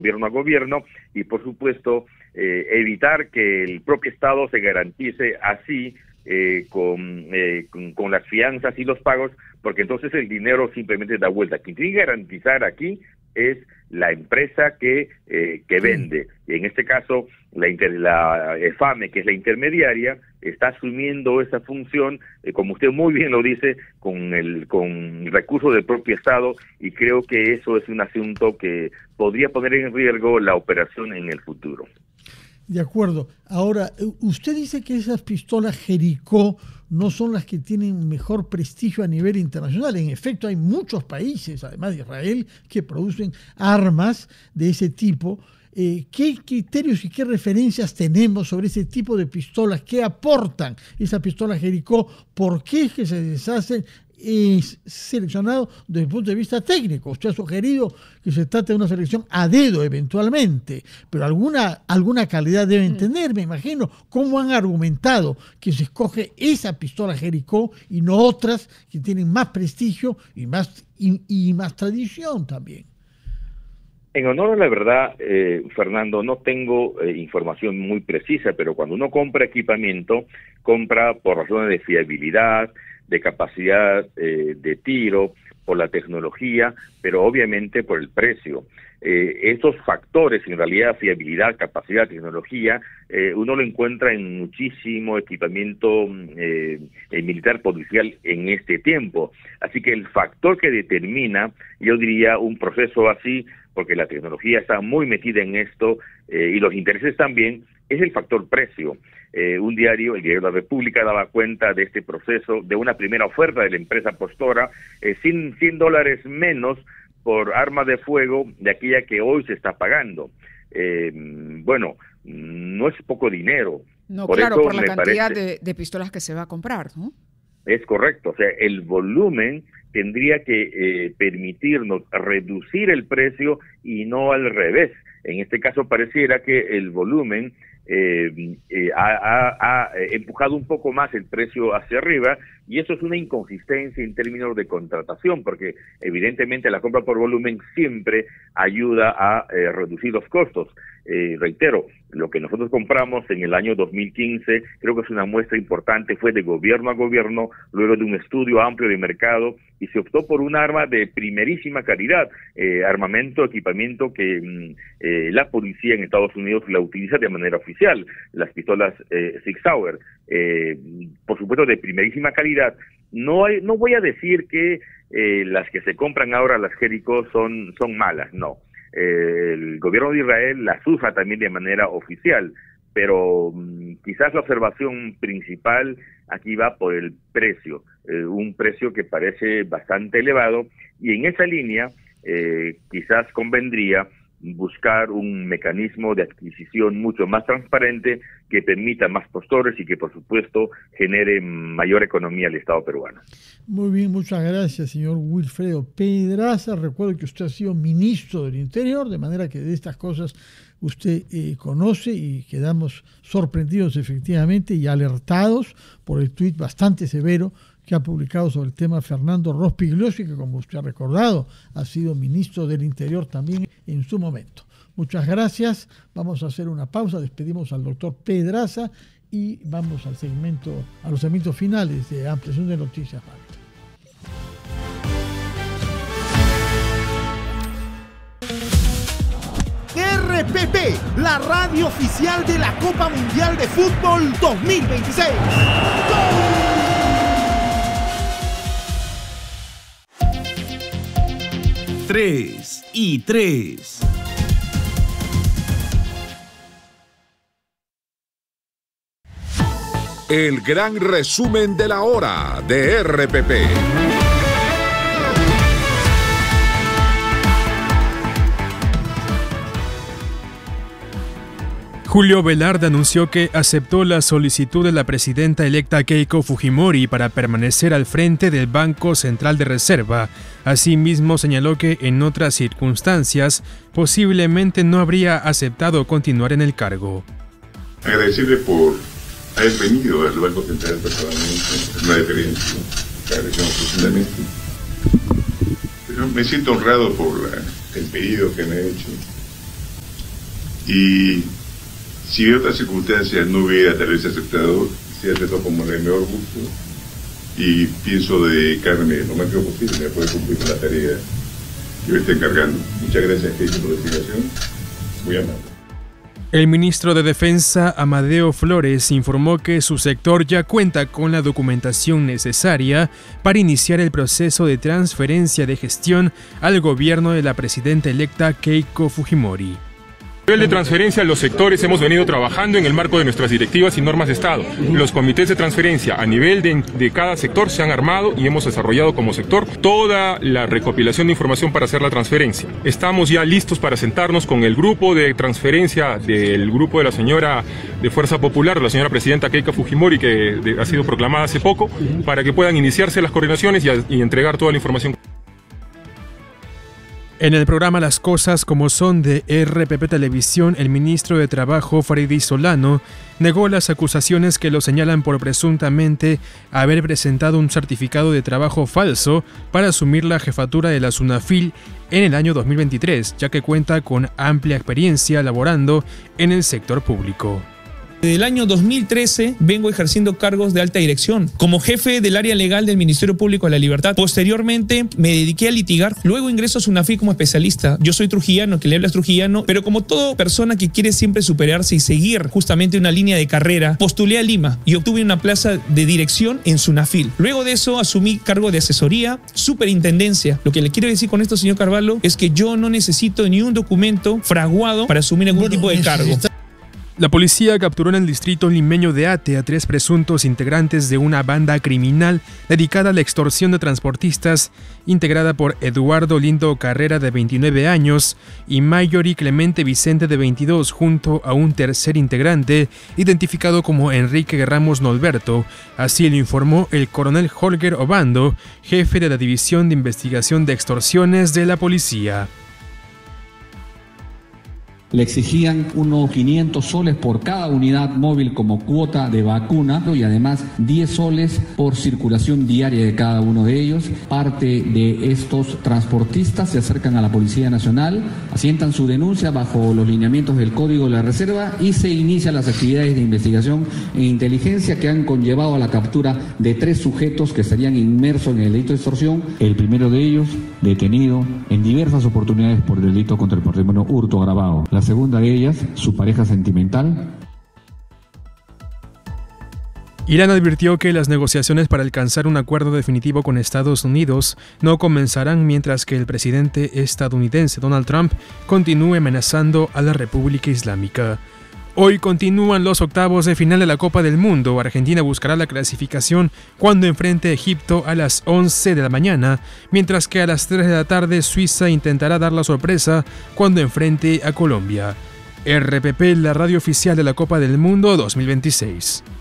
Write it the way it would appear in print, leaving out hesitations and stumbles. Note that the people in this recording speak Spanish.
gobierno a gobierno y, por supuesto, evitar que el propio Estado se garantice así con las fianzas y los pagos, porque entonces el dinero simplemente da vuelta. Quien tiene que garantizar aquí es la empresa que vende. Y en este caso, la EFAME, que es la intermediaria, está asumiendo esa función, como usted muy bien lo dice, con recursos del propio Estado, y creo que eso es un asunto que podría poner en riesgo la operación en el futuro. De acuerdo. Ahora, usted dice que esas pistolas Jericó no son las que tienen mejor prestigio a nivel internacional. En efecto, hay muchos países, además de Israel, que producen armas de ese tipo. ¿Qué criterios y qué referencias tenemos sobre ese tipo de pistolas? ¿Qué aportan esas pistolas Jericó? ¿Por qué es que se deshacen? Es seleccionado desde el punto de vista técnico. Usted ha sugerido que se trate de una selección a dedo eventualmente, pero alguna calidad deben tener, me imagino. ¿Cómo han argumentado que se escoge esa pistola Jericó y no otras que tienen más prestigio y más tradición también? En honor a la verdad, Fernando, no tengo información muy precisa, pero cuando uno compra equipamiento, compra por razones de fiabilidad, de capacidad de tiro, por la tecnología, pero obviamente por el precio. Estos factores, en realidad, fiabilidad, capacidad, tecnología, uno lo encuentra en muchísimo equipamiento militar policial en este tiempo. Así que el factor que determina, yo diría, un proceso así, porque la tecnología está muy metida en esto y los intereses también, es el factor precio. El diario de la República daba cuenta de este proceso, de una primera oferta de la empresa postora, $100 menos por arma de fuego de aquella que hoy se está pagando. Bueno, no es poco dinero. No, claro, por la cantidad de pistolas que se va a comprar, ¿no? Es correcto, o sea, el volumen tendría que permitirnos reducir el precio y no al revés. En este caso pareciera que el volumen ha empujado un poco más el precio hacia arriba, y eso es una inconsistencia en términos de contratación, porque evidentemente la compra por volumen siempre ayuda a reducir los costos. Reitero, lo que nosotros compramos en el año 2015, creo que es una muestra importante, fue de gobierno a gobierno, luego de un estudio amplio de mercado, y se optó por un arma de primerísima calidad, armamento, equipamiento que la policía en Estados Unidos la utiliza de manera oficial, las pistolas Sig Sauer, por supuesto de primerísima calidad. No voy a decir que las que se compran ahora, las Jericó, son malas, no. El gobierno de Israel las usa también de manera oficial, pero quizás la observación principal aquí va por el precio, un precio que parece bastante elevado, y en esa línea quizás convendría buscar un mecanismo de adquisición mucho más transparente que permita más postores y que, por supuesto, genere mayor economía al Estado peruano. Muy bien, muchas gracias, señor Wilfredo Pedraza. Recuerdo que usted ha sido ministro del Interior, de manera que de estas cosas usted conoce, y quedamos sorprendidos efectivamente y alertados por el tuit bastante severo que ha publicado sobre el tema Fernando Rospigliosi, que, como usted ha recordado, ha sido ministro del Interior también en su momento. Muchas gracias. Vamos a hacer una pausa, despedimos al doctor Pedraza y vamos a los segmentos finales de Ampliación de Noticias. RPP, la radio oficial de la Copa Mundial de Fútbol 2026. ¡Gol! Tres y tres. El gran resumen de la hora de RPP. Julio Velarde anunció que aceptó la solicitud de la presidenta electa Keiko Fujimori para permanecer al frente del Banco Central de Reserva. Asimismo, señaló que en otras circunstancias posiblemente no habría aceptado continuar en el cargo. Agradecerle por haber venido al Banco Central personalmente, es una deferencia, le agradecemos profundamente. Pero me siento honrado por el pedido que me ha hecho. Y si en otras circunstancias no hubiera tal vez aceptado, se aceptó como de mejor gusto y pienso dedicarme lo más tiempo posible para poder cumplir con la tarea que me está encargando. Muchas gracias, Keiko, por la explicación. Muy amable. El ministro de Defensa, Amadeo Flores, informó que su sector ya cuenta con la documentación necesaria para iniciar el proceso de transferencia de gestión al gobierno de la presidenta electa Keiko Fujimori. A nivel de transferencia, los sectores hemos venido trabajando en el marco de nuestras directivas y normas de Estado. Los comités de transferencia a nivel de cada sector se han armado y hemos desarrollado como sector toda la recopilación de información para hacer la transferencia. Estamos ya listos para sentarnos con el grupo de transferencia del grupo de la señora de Fuerza Popular, la señora presidenta Keiko Fujimori, que ha sido proclamada hace poco, para que puedan iniciarse las coordinaciones y entregar toda la información. En el programa Las Cosas Como Son de RPP Televisión, el ministro de Trabajo, Freddy Solano, negó las acusaciones que lo señalan por presuntamente haber presentado un certificado de trabajo falso para asumir la jefatura de la SUNAFIL en el año 2023, ya que cuenta con amplia experiencia laborando en el sector público. Desde el año 2013 vengo ejerciendo cargos de alta dirección como jefe del área legal del Ministerio Público de la Libertad. Posteriormente me dediqué a litigar, luego ingreso a SUNAFIL como especialista. Yo soy trujillano, que le habla es trujillano, pero como toda persona que quiere siempre superarse y seguir justamente una línea de carrera, postulé a Lima y obtuve una plaza de dirección en SUNAFIL. Luego de eso asumí cargo de asesoría, superintendencia. Lo que le quiero decir con esto, señor Carvalho, es que yo no necesito ni un documento fraguado para asumir algún tipo de cargo. La policía capturó en el distrito limeño de Ate a 3 presuntos integrantes de una banda criminal dedicada a la extorsión de transportistas, integrada por Eduardo Lindo Carrera, de 29 años, y Mayori Clemente Vicente, de 22, junto a un tercer integrante, identificado como Enrique Ramos Norberto. Así lo informó el coronel Holger Obando, jefe de la División de Investigación de Extorsiones de la policía. Le exigían unos 500 soles por cada unidad móvil como cuota de vacuna y además 10 soles por circulación diaria de cada uno de ellos. Parte de estos transportistas se acercan a la Policía Nacional, asientan su denuncia bajo los lineamientos del Código de la Reserva y se inician las actividades de investigación e inteligencia que han conllevado a la captura de 3 sujetos que estarían inmersos en el delito de extorsión. El primero de ellos detenido en diversas oportunidades por el delito contra el patrimonio hurto agravado. La segunda de ellas, su pareja sentimental. Irán advirtió que las negociaciones para alcanzar un acuerdo definitivo con Estados Unidos no comenzarán mientras que el presidente estadounidense Donald Trump continúe amenazando a la República Islámica. Hoy continúan los octavos de final de la Copa del Mundo. Argentina buscará la clasificación cuando enfrente a Egipto a las 11 de la mañana, mientras que a las 3 de la tarde Suiza intentará dar la sorpresa cuando enfrente a Colombia. RPP, la radio oficial de la Copa del Mundo 2026.